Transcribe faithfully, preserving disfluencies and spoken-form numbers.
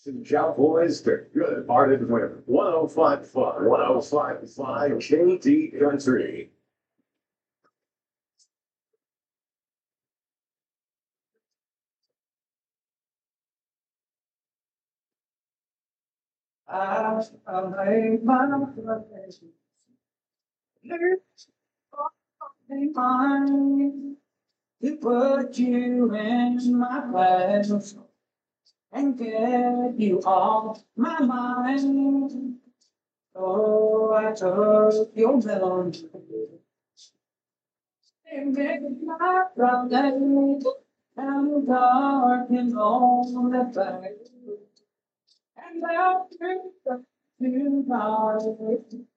Cowboys, they're good hearted women. one oh five point five, one oh five point five K D Country. I made my place. Mine to put you in my place and get you off my mind. Oh, I took your melody and made my Friday and dark and on the back. And I'll take you tonight.